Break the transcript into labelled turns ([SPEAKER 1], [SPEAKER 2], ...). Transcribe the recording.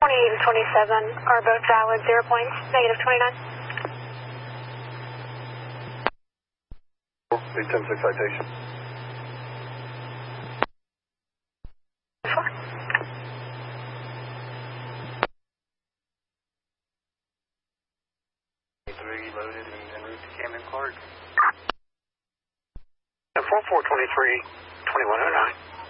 [SPEAKER 1] 28 and 27 are both valid, 0 points, negative 29.
[SPEAKER 2] 810 citation.
[SPEAKER 3] Loaded and en route to Camden Clark.
[SPEAKER 4] 4423, 2109.